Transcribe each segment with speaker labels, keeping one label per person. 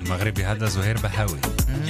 Speaker 1: مغربي هذا زهير بهاوي.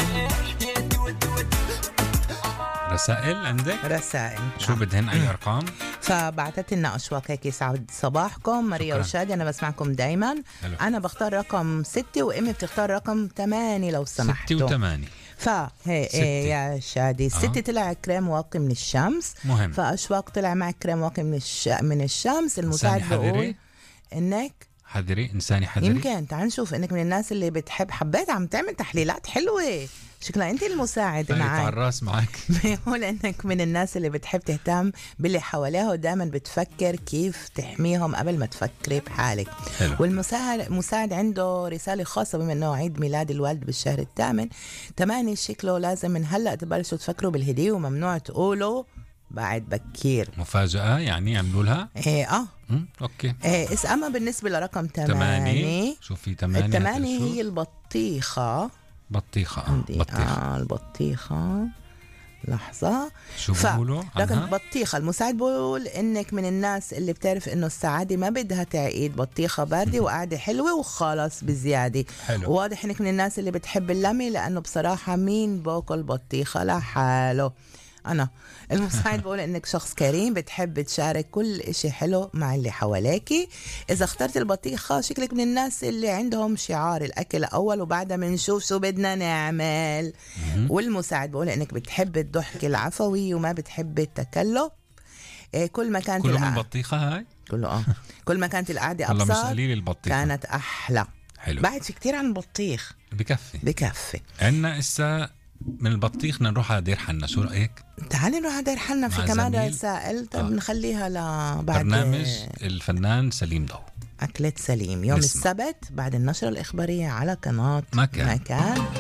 Speaker 1: رسائل عندك؟
Speaker 2: رسائل
Speaker 1: شو بدهن أي أرقام؟
Speaker 2: فبعتت لنا أشواق هيك. يسعد صباحكم ماريا
Speaker 1: شكراً.
Speaker 2: وشادي، أنا بسمعكم دايما.
Speaker 1: حلو.
Speaker 2: أنا بختار رقم 6 وإمي بتختار رقم 8 لو
Speaker 1: 6
Speaker 2: سمحتوا.
Speaker 1: و8.
Speaker 2: فهي
Speaker 1: ستة.
Speaker 2: يا شادي الستة طلع كريم واقي من الشمس.
Speaker 1: مهم.
Speaker 2: فأشواق طلع معك كريم واقي من الشمس. المساعد بيقول إنك
Speaker 1: حذري إنساني حذري.
Speaker 2: يمكن تعال نشوف إنك من الناس اللي بتحب حبيت عم تعمل تحليلات حلوة. شكلها أنت المساعد
Speaker 1: معي
Speaker 2: معي.
Speaker 1: على الراس معك.
Speaker 2: بيقول إنك من الناس اللي بتحب تهتم باللي حواليها ودائما بتفكر كيف تحميهم قبل ما تفكري بحالك.
Speaker 1: حلو.
Speaker 2: والمساعد عنده رسالة خاصة بما إنه عيد ميلاد الوالد بالشهر 8. 8 شكله لازم من هلأ تبلشوا تفكروا بالهدية وممنوع تقولوا بعد بكير.
Speaker 1: مفاجأة يعني عملوا لها. أوكي.
Speaker 2: أما بالنسبة لرقم 8
Speaker 1: 8. شو في 8؟
Speaker 2: 8 هي البطيخة.
Speaker 1: بطيخة. بطيخة.
Speaker 2: البطيخة. لحظة.
Speaker 1: شو بقولوا
Speaker 2: لكن بطيخة المساعد بقول إنك من الناس اللي بتعرف إنه السعادة ما بدها تعيد. بطيخة باردة وقاعدة حلوة وخلص بزيادة.
Speaker 1: حلو.
Speaker 2: واضح إنك من الناس اللي بتحب اللمي، لأنه بصراحة مين باكل بطيخة لحاله؟ أنا. المساعد بقول إنك شخص كريم بتحب تشارك كل إشي حلو مع اللي حواليكي. إذا اخترت البطيخة شكلك من الناس اللي عندهم شعار الأكل أول وبعدها منشوف شو بدنا نعمل. والمساعد بقول إنك بتحب الضحك العفوي وما بتحب التكلف. كل ما كانت
Speaker 1: كله من بطيخة هاي.
Speaker 2: كله كل ما كانت القعدة
Speaker 1: والله مش
Speaker 2: أبسط
Speaker 1: قليل البطيخة
Speaker 2: كانت أحلى.
Speaker 1: حلو.
Speaker 2: بعد في كتير عن البطيخ. بكفي.
Speaker 1: عنا إسا من البطيخ نروح على دير حنا. شو رأيك؟
Speaker 2: تعالي نروح على دير حنا. في كمان رسائل. طب نخليها لبعد
Speaker 1: برنامج الفنان سليم ضو.
Speaker 2: أكلة سليم يوم السبت بعد النشرة الإخبارية على قناة مكان.